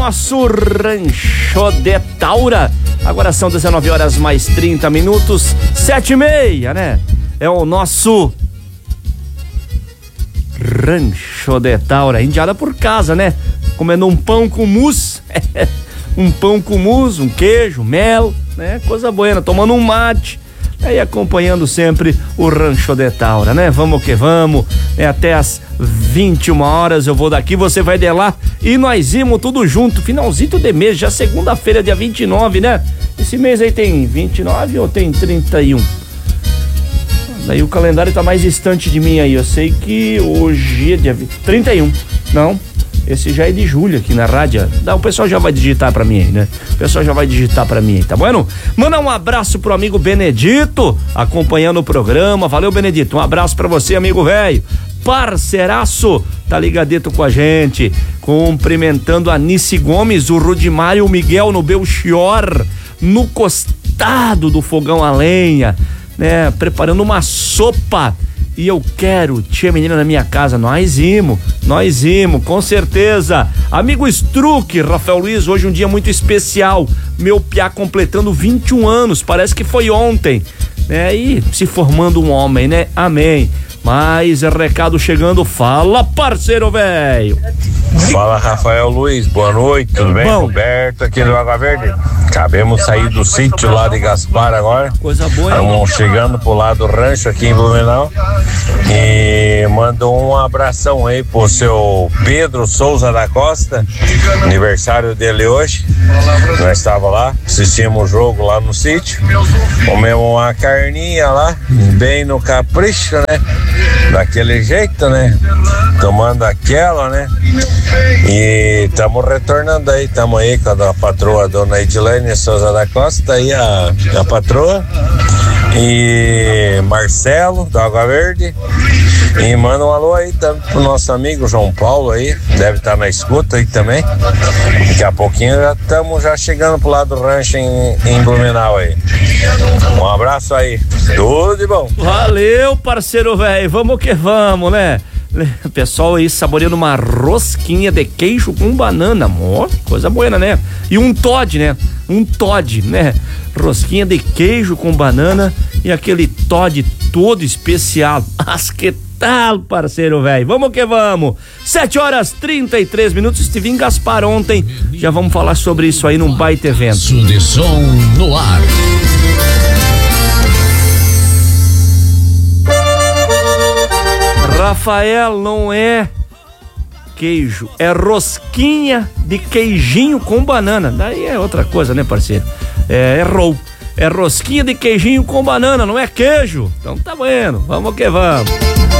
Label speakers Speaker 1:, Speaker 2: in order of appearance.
Speaker 1: Nosso Rancho de Taura. Agora são 19 horas mais 30 minutos, 7h30, né? É o nosso Rancho de Taura. Indiada por casa, né? Comendo um pão com mousse. Um pão com mousse, um queijo, mel, né? Coisa boa, tomando um mate. Aí acompanhando sempre o Rancho de Taura, né? Vamos que vamos, até as 21 horas eu vou daqui, você vai de lá e nós ímos tudo junto, finalzinho de mês, já segunda-feira, dia 29, né? Esse mês aí tem 29 ou tem 31? Daí o calendário tá mais distante de mim aí, eu sei que hoje é dia 31, não? Esse já é de julho aqui na rádio. O pessoal já vai digitar pra mim aí, né? O pessoal já vai digitar pra mim aí, tá bom? Manda um abraço pro amigo Benedito, acompanhando o programa. Valeu, Benedito. Um abraço pra você, amigo velho. Parceiraço, tá ligadito com a gente. Cumprimentando a Nice Gomes, o Rudimar e o Miguel no Belchior, no costado do fogão a lenha, né? Preparando uma sopa. E eu quero, tia menina na minha casa, nós imos, com certeza. Amigo Struck, Rafael Luiz, hoje um dia muito especial, meu piá completando 21 anos, parece que foi ontem, né? E se formando um homem, né? Amém. Mais recado chegando, fala parceiro velho.
Speaker 2: Fala Rafael Luiz, boa noite, tudo bem?
Speaker 1: Bom.
Speaker 2: Roberto aqui do Água Verde. Acabemos de sair do sítio lá de Gaspar agora.
Speaker 1: Coisa boa, hein?
Speaker 2: Estamos chegando pro lado do rancho aqui em Blumenau. E mando um abração aí pro seu Pedro Souza da Costa, aniversário dele hoje. Nós estávamos lá, assistimos o jogo lá no sítio. Comemos uma carninha lá, bem no capricho, né? Daquele jeito, né? Tomando aquela, né? E estamos retornando aí, estamos aí com a patroa Dona Edilene Souza da Costa, aí a patroa, e Marcelo da Água Verde. E manda um alô aí também pro nosso amigo João Paulo aí, deve estar na escuta aí também. Daqui a pouquinho já estamos chegando pro lado do rancho em Blumenau aí. Um abraço aí, tudo de bom.
Speaker 1: Valeu, parceiro velho, vamos que vamos, né? O pessoal aí saboreando uma rosquinha de queijo com banana, amor, coisa boa, né? E um Toddy, né? Rosquinha de queijo com banana e aquele Toddy todo especial. Mas que tal, parceiro velho? Vamos que vamos. 7h33, estive em Gaspar ontem. Já vamos falar sobre isso aí num baita evento.
Speaker 3: De som no ar.
Speaker 1: Rafael, não é queijo, é rosquinha de queijinho com banana. Daí é outra coisa, né, parceiro? Errou. É rosquinha de queijinho com banana, não é queijo. Então tá bueno, vamos que vamos.